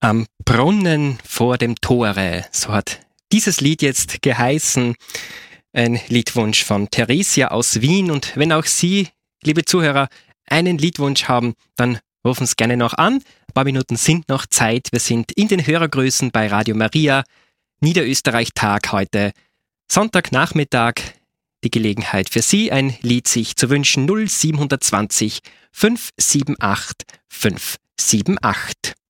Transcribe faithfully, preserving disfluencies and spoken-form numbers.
Am Brunnen vor dem Tore, so hat dieses Lied jetzt geheißen. Ein Liedwunsch von Theresia aus Wien. Und wenn auch Sie, liebe Zuhörer, einen Liedwunsch haben, dann rufen Sie gerne noch an. Ein paar Minuten sind noch Zeit. Wir sind in den Hörergrüßen bei Radio Maria. Niederösterreich-Tag heute, Sonntagnachmittag. Die Gelegenheit für Sie, ein Lied sich zu wünschen. null sieben zwei null fünf sieben acht fünf sieben acht.